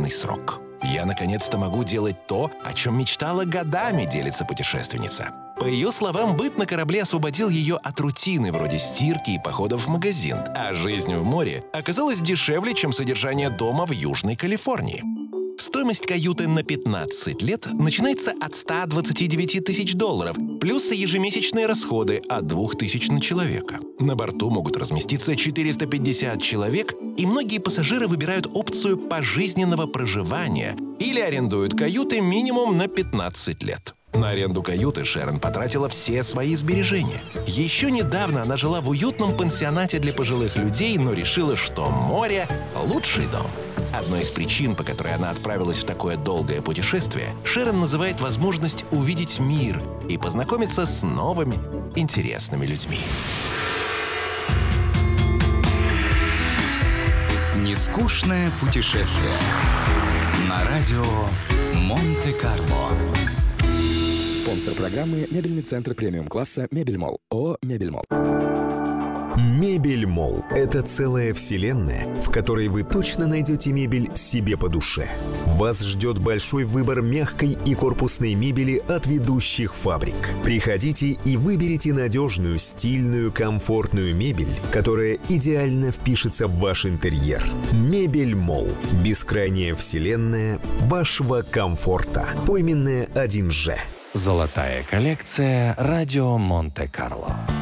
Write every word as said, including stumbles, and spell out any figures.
разумный срок. «Я наконец-то могу делать то, о чем мечтала годами», — делится путешественница. По ее словам, быт на корабле освободил ее от рутины вроде стирки и походов в магазин, а жизнь в море оказалась дешевле, чем содержание дома в Южной Калифорнии. Стоимость каюты на пятнадцать лет начинается от ста двадцати девяти тысяч долларов, плюс ежемесячные расходы от двух тысяч на человека. На борту могут разместиться четыреста пятьдесят человек, и многие пассажиры выбирают опцию пожизненного проживания или арендуют каюты минимум на пятнадцать лет. На аренду каюты Шерон потратила все свои сбережения. Еще недавно она жила в уютном пансионате для пожилых людей, но решила, что море — лучший дом. Одной из причин, по которой она отправилась в такое долгое путешествие, Шерон называет возможность увидеть мир и познакомиться с новыми, интересными людьми. Нескучное путешествие на радио Монте-Карло. Спонсор программы — мебельный центр премиум-класса «Мебельмолл». ООО «Мебельмолл». Мебельмолл – это целая вселенная, в которой вы точно найдете мебель себе по душе. Вас ждет большой выбор мягкой и корпусной мебели от ведущих фабрик. Приходите и выберите надежную, стильную, комфортную мебель, которая идеально впишется в ваш интерьер. Мебельмолл – бескрайняя вселенная вашего комфорта. Пойменная один же. Золотая коллекция «Радио Монте-Карло».